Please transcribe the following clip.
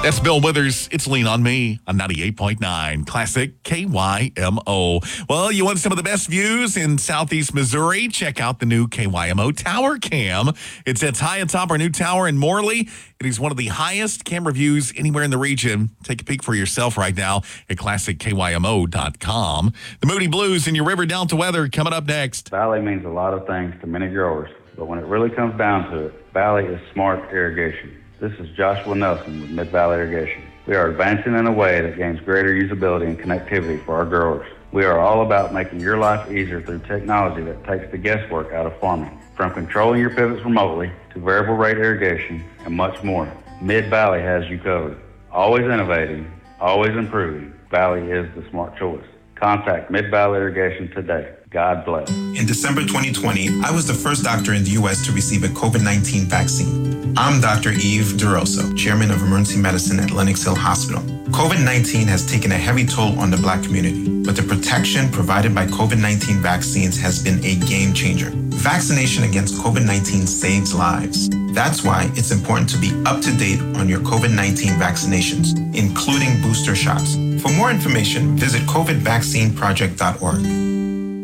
That's Bill Withers. It's Lean on Me on 98.9 Classic KYMO. Well, you want some of the best views in Southeast Missouri? Check out the new KYMO Tower Cam. It sits high atop our new tower in Morley. It is one of the highest camera views anywhere in the region. Take a peek for yourself right now at ClassicKYMO.com. The Moody Blues and your River Delta weather coming up next. Valley means a lot of things to many growers, but when it really comes down to it, Valley is smart irrigation. This is Joshua Nelson with Mid-Valley Irrigation. We are advancing in a way that gains greater usability and connectivity for our growers. We are all about making your life easier through technology that takes the guesswork out of farming. From controlling your pivots remotely to variable rate irrigation and much more, Mid-Valley has you covered. Always innovating, always improving, Valley is the smart choice. Contact Mid-Valley Irrigation today. God bless. In December 2020, I was the first doctor in the U.S. to receive a COVID-19 vaccine. I'm Dr. Eve DeRosso, Chairman of Emergency Medicine at Lenox Hill Hospital. COVID-19 has taken a heavy toll on the Black community, but the protection provided by COVID-19 vaccines has been a game changer. Vaccination against COVID-19 saves lives. That's why it's important to be up to date on your COVID-19 vaccinations, including booster shots. For more information, visit covidvaccineproject.org.